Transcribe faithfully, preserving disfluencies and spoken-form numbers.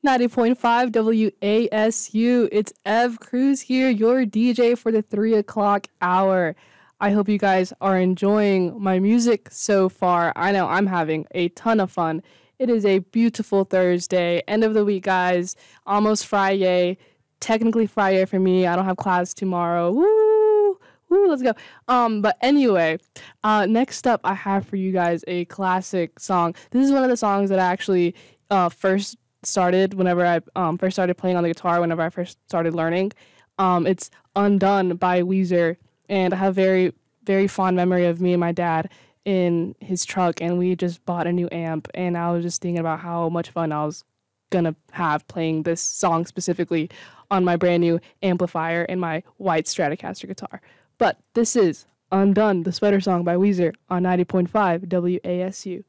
ninety point five W A S U. It's Ev Cruz here, your D J for the three o'clock hour. I hope you guys are enjoying my music so far. I know I'm having a ton of fun. It is a beautiful Thursday, end of the week, guys. Almost Friday. Technically Friday for me. I don't have class tomorrow. Woo! Woo, let's go. Um, but anyway, uh, next up, I have for you guys a classic song. This is one of the songs that I actually uh, first started whenever I um, first started playing on the guitar, whenever I first started learning. Um, it's Undone by Weezer, and I have very, very fond memory of me and my dad in his truck, and we just bought a new amp, and I was just thinking about how much fun I was gonna have playing this song specifically on my brand new amplifier and my white Stratocaster guitar. But this is Undone, the Sweater Song by Weezer on ninety point five W A S U.